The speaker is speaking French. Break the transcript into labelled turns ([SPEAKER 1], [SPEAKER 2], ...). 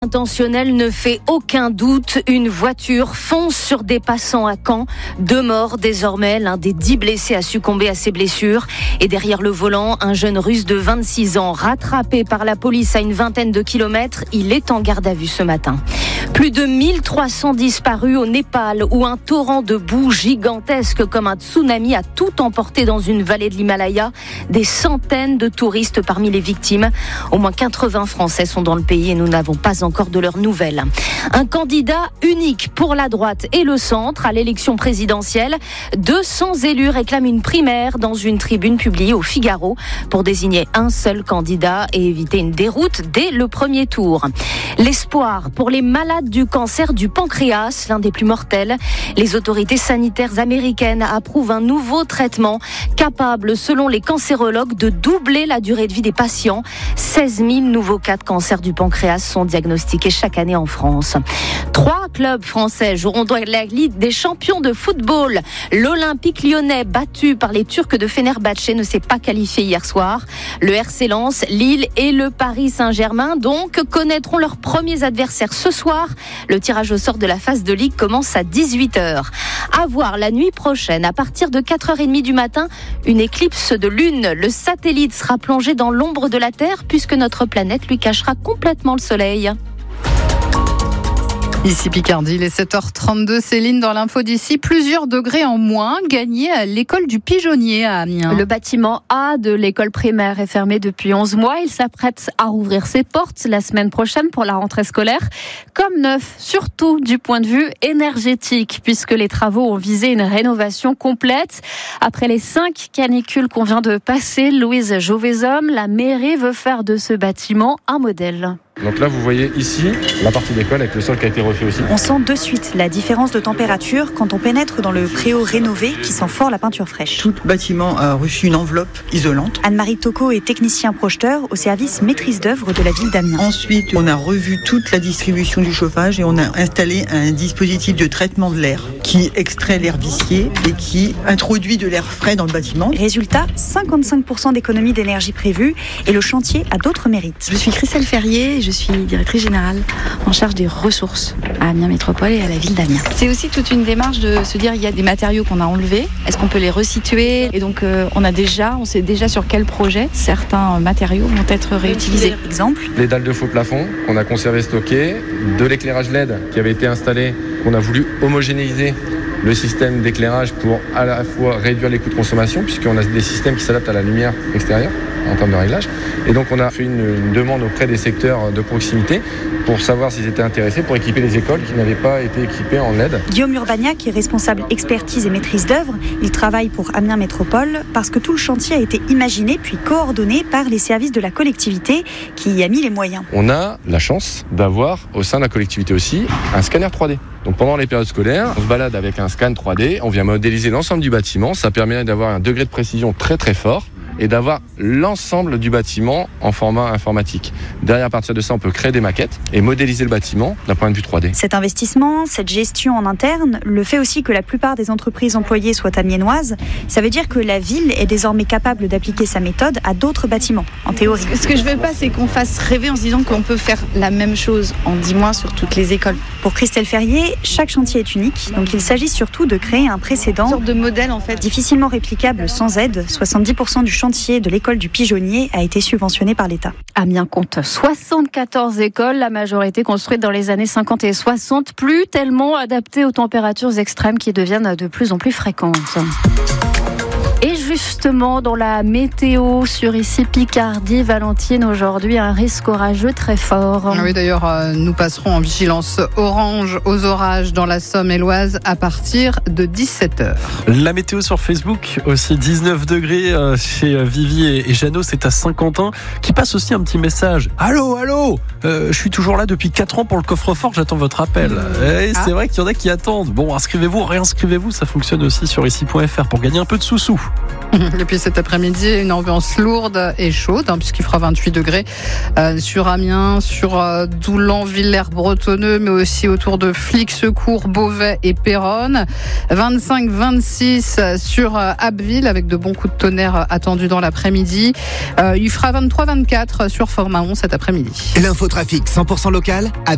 [SPEAKER 1] intentionnel ne fait aucun doute. Une voiture fonce sur des passants à Caen. 2 morts désormais. L'un des 10 blessés a succombé à ses blessures. Et derrière le volant, un jeune russe de 26 ans, rattrapé par la police à une vingtaine de kilomètres. Il est en garde à vue ce matin. Plus de 1300 disparus au Népal, où un torrent de boue gigantesque comme un tsunami a tout emporté dans une vallée de l'Himalaya. Des centaines de touristes parmi les victimes. Au moins 80 Français sont dans le pays et nous n'avons pas encore de leurs nouvelles. Un candidat unique pour la droite et le centre à l'élection présidentielle. 200 élus réclament une primaire dans une tribune publiée au Figaro pour désigner un seul candidat et éviter une déroute dès le premier tour. L'espoir pour les malades du cancer du pancréas, l'un des plus mortels. Les autorités sanitaires américaines approuvent un nouveau traitement capable, selon les cancérologues, de doubler la durée de vie des patients. 16 000 nouveaux cas de cancer du pancréas sont diagnostiqués chaque année en France. 3 clubs français joueront dans la Ligue des champions de football. L'Olympique lyonnais, battu par les Turcs de Fenerbahçe, ne s'est pas qualifié hier soir. Le RC Lens, Lille et le Paris Saint-Germain, donc, connaîtront leurs premiers adversaires ce soir. Le tirage au sort de la phase de Ligue commence à 18h. À voir la nuit prochaine, à partir de 4h30 du matin, une éclipse de lune. Le satellite sera plongé dans l'ombre de la Terre puisque notre planète lui cachera complètement le soleil.
[SPEAKER 2] Ici Picardie, il est 7h32. Céline, dans l'info d'ici, plusieurs degrés en moins gagnés à l'école du Pigeonnier à Amiens.
[SPEAKER 3] Le bâtiment A de l'école primaire est fermé depuis 11 mois. Il s'apprête à rouvrir ses portes la semaine prochaine pour la rentrée scolaire. Comme neuf, surtout du point de vue énergétique, puisque les travaux ont visé une rénovation complète. Après les 5 canicules qu'on vient de passer, Louise Jauvezhomme, la mairie veut faire de ce bâtiment un modèle.
[SPEAKER 4] Donc là, vous voyez ici la partie d'école avec le sol qui a été refait aussi.
[SPEAKER 5] On sent de suite la différence de température quand on pénètre dans le préau rénové qui sent fort la peinture fraîche.
[SPEAKER 6] Tout bâtiment a reçu une enveloppe isolante.
[SPEAKER 5] Anne-Marie Tocco est technicien projeteur au service maîtrise d'œuvre de la ville d'Amiens.
[SPEAKER 6] Ensuite, on a revu toute la distribution du chauffage et on a installé un dispositif de traitement de l'air qui extrait l'air vicié et qui introduit de l'air frais dans le bâtiment.
[SPEAKER 5] Résultat, 55% d'économie d'énergie prévue et le chantier a d'autres mérites.
[SPEAKER 7] Je suis Christelle Ferrier, je suis directrice générale en charge des ressources à Amiens Métropole et à la ville d'Amiens. C'est aussi toute une démarche de se dire il y a des matériaux qu'on a enlevés, est-ce qu'on peut les resituer ? Et donc on sait déjà sur quel projet certains matériaux vont être réutilisés.
[SPEAKER 5] Exemple,
[SPEAKER 4] les dalles de faux plafond qu'on a conservées stockées, de l'éclairage LED qui avait été installé, qu'on a voulu homogénéiser le système d'éclairage pour à la fois réduire les coûts de consommation puisqu'on a des systèmes qui s'adaptent à la lumière extérieure en termes de réglage. Et donc on a fait une demande auprès des secteurs de proximité pour savoir s'ils étaient intéressés pour équiper les écoles qui n'avaient pas été équipées en LED.
[SPEAKER 5] Guillaume Urbagnac est responsable expertise et maîtrise d'œuvre. Il travaille pour Amiens Métropole parce que tout le chantier a été imaginé puis coordonné par les services de la collectivité qui y a mis les moyens.
[SPEAKER 4] On a la chance d'avoir au sein de la collectivité aussi un scanner 3D. Donc pendant les périodes scolaires, on se balade avec un scan 3D, on vient modéliser l'ensemble du bâtiment, ça permet d'avoir un degré de précision très très fort et d'avoir l'ensemble du bâtiment en format informatique. Derrière, à partir de ça, on peut créer des maquettes et modéliser le bâtiment d'un point de vue 3D.
[SPEAKER 5] Cet investissement, cette gestion en interne, le fait aussi que la plupart des entreprises employées soient amiénoises, ça veut dire que la ville est désormais capable d'appliquer sa méthode à d'autres bâtiments, en théorie.
[SPEAKER 7] Ce que je veux pas, c'est qu'on fasse rêver en se disant qu'on peut faire la même chose en 10 mois sur toutes les écoles.
[SPEAKER 5] Pour Christelle Ferrier, chaque chantier est unique, donc il s'agit surtout de créer un précédent.
[SPEAKER 7] Une sorte de modèle en fait.
[SPEAKER 5] Difficilement réplicable sans aide, 70% du chantier de l'école du Pigeonnier a été subventionné par l'État.
[SPEAKER 3] Amiens compte 74 écoles, la majorité construites dans les années 50 et 60, plus tellement adaptées aux températures extrêmes qui deviennent de plus en plus fréquentes. Et justement, dans la météo sur ici Picardie, Valentine, aujourd'hui, un risque orageux très fort.
[SPEAKER 2] Oui, d'ailleurs, nous passerons en vigilance orange aux orages dans la Somme et l'Oise à partir de 17h.
[SPEAKER 8] La météo sur Facebook, aussi 19 degrés chez Vivi et Jeannot, c'est à Saint-Quentin, qui passe aussi un petit message. Allô, je suis toujours là depuis 4 ans pour le coffre-fort, j'attends votre appel. Et c'est vrai qu'il y en a qui attendent. Bon, inscrivez-vous, réinscrivez-vous, ça fonctionne aussi sur ici.fr pour gagner un peu de sous-sous.
[SPEAKER 2] Et puis cet après-midi, une ambiance lourde et chaude, puisqu'il fera 28 degrés sur Amiens, sur Doulan, Villers-Bretonneux, mais aussi autour de Flix-Secours, Beauvais et Péronne. 25-26 sur Abbeville, avec de bons coups de tonnerre attendus dans l'après-midi. Il fera 23-24 sur Fort-Mahon cet après-midi.
[SPEAKER 9] L'infotrafic 100% local avec